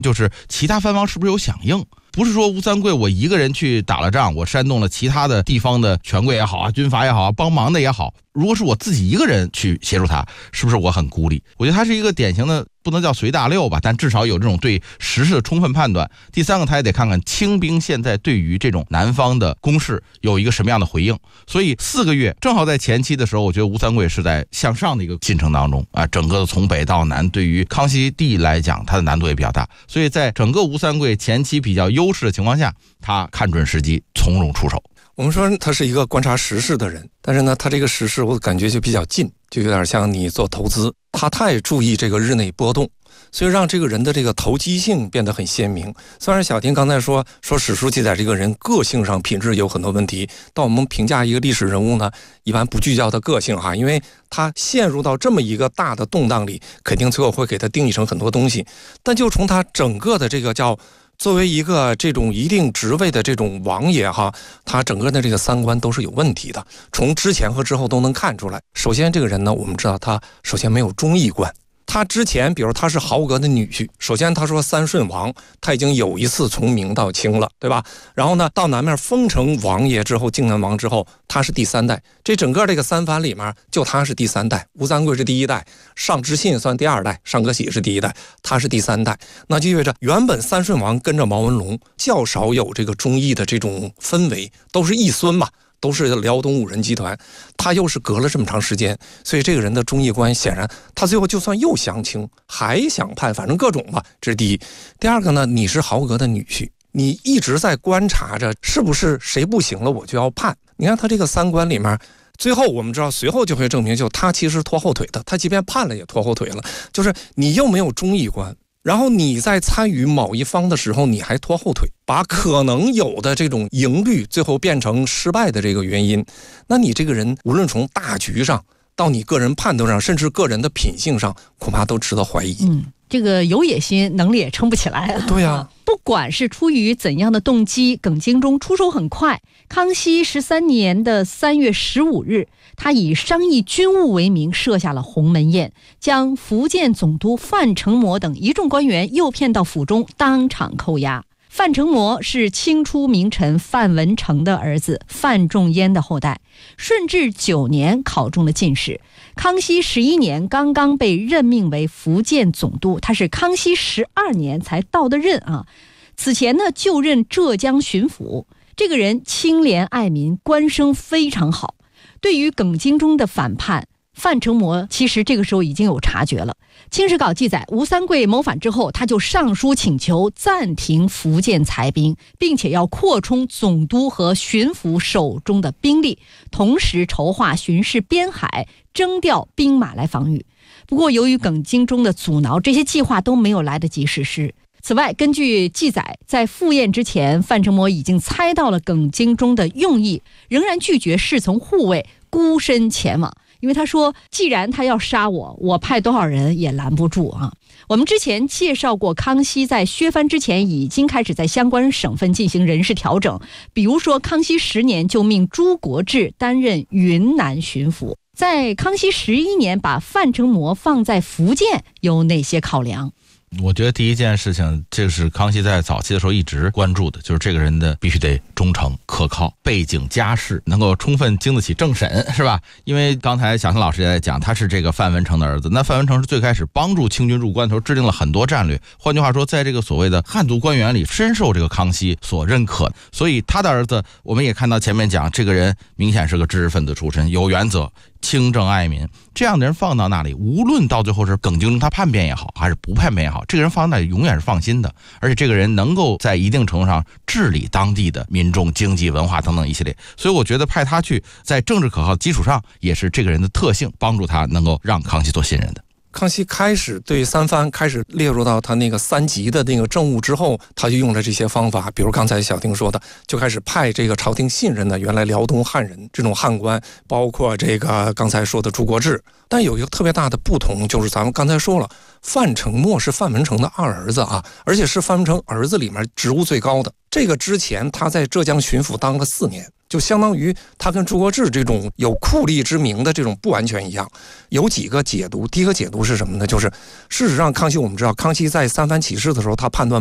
就是其他藩王是不是有响应。不是说吴三桂我一个人去打了仗，我煽动了其他的地方的权贵也好啊，军阀也好啊，帮忙的也好，如果是我自己一个人去协助他，是不是我很孤立？我觉得他是一个典型的，不能叫随大溜吧，但至少有这种对时事的充分判断。第三个，他也得看看清兵现在对于这种南方的攻势有一个什么样的回应。所以4个月正好在前期的时候，我觉得吴三桂是在向上的一个进程当中啊，整个的从北到南，对于康熙帝来讲，他的难度也比较大。所以在整个吴三桂前期比较优势的情况下，他看准时机，从容出手。 我们说他是一个观察时事的人，但是呢，他这个时事我感觉就比较近，就有点像你做投资，他太注意这个日内波动，所以让这个人的这个投机性变得很鲜明。虽然小婷刚才说史书记载这个人个性上品质有很多问题，但我们评价一个历史人物呢，一般不聚焦他个性哈，因为他陷入到这么一个大的动荡里，肯定最后会给他定义成很多东西。但就从他整个的这个叫作为一个这种一定职位的这种王爷哈，他整个的这个三观都是有问题的，从之前和之后都能看出来。首先这个人呢，我们知道他首先没有忠义观。他之前比如他是豪格的女婿，首先他说三顺王他已经有一次从明到清了，对吧？然后呢到南面封成王爷之后，靖难王之后，他是第3代，这整个这个三藩里面就他是第3代，吴三桂是第1代，尚之信算第2代，尚可喜是第1代，他是第3代。那就意味着原本三顺王跟着毛文龙较少有这个忠义的这种氛围，都是义孙嘛，都是辽东五人集团，他又是隔了这么长时间，所以这个人的忠义观显然他最后就算又降清还想判，反正各种吧，这是第一。第二个呢，你是豪格的女婿，你一直在观察着是不是谁不行了我就要判。你看他这个三观里面，最后我们知道随后就会证明，就他其实拖后腿的，他即便判了也拖后腿了，就是你又没有忠义观，然后你在参与某一方的时候你还拖后腿，把可能有的这种赢率最后变成失败的这个原因，那你这个人无论从大局上到你个人判断上，甚至个人的品性上，恐怕都值得怀疑。 这个有野心，能力也撑不起来啊。 对啊， 不管是出于怎样的动机，耿精忠出手很快。康熙13年的3月15日，他以商议军务为名设下了鸿门宴，将福建总督范承模等一众官员诱骗到府中，当场扣押。范承模是清初名臣范文成的儿子，范仲淹的后代。顺治9年考中了进士，康熙11年刚刚被任命为福建总督，他是康熙12年才到的任啊。此前呢就任浙江巡抚。这个人清廉爱民，官声非常好。对于耿精忠的反叛，范承模其实这个时候已经有察觉了。清史稿记载，吴三桂谋反之后，他就上书请求暂停福建裁兵，并且要扩充总督和巡抚手中的兵力，同时筹划巡视边海，征调兵马来防御。不过由于耿精忠的阻挠，这些计划都没有来得及实施。此外，根据记载，在赴宴之前，范承模已经猜到了耿精忠的用意，仍然拒绝侍从护卫，孤身前往。因为他说，既然他要杀我，我派多少人也拦不住啊。我们之前介绍过，康熙在削藩之前已经开始在相关省份进行人事调整，比如说康熙10年就命朱国治担任云南巡抚。在康熙11年把范承模放在福建，有哪些考量？ 我觉得第一件事情，这是康熙在早期的时候一直关注的，就是这个人的必须得忠诚可靠，背景家世能够充分经得起政审，是吧？因为刚才小腾老师也在讲，他是这个范文成的儿子，那范文成是最开始帮助清军入关的时候制定了很多战略，换句话说，在这个所谓的汉族官员里深受这个康熙所认可，所以他的儿子我们也看到前面讲，这个人明显是个知识分子出身，有原则，清正爱民，这样的人放到那里，无论到最后是耿精忠他叛变也好，还是不叛变也好，这个人放到那里永远是放心的，而且这个人能够在一定程度上治理当地的民众、经济、文化等等一系列，所以我觉得派他去在政治可靠的基础上，也是这个人的特性，帮助他能够让康熙所信任的。 康熙开始对三藩开始列入到他那个3级的那个政务之后，他就用了这些方法，比如刚才小婷说的，就开始派这个朝廷信任的原来辽东汉人这种汉官，包括这个刚才说的朱国治。但有一个特别大的不同，就是咱们刚才说了，范承模是范文成的二儿子啊，而且是范文成儿子里面职务最高的。这个之前他在浙江巡抚当了4年， 就相当于他跟朱国治这种有酷吏之名的这种不完全一样。有几个解读，第一个解读是什么呢？就是事实上康熙我们知道，康熙在三藩起事的时候，他判断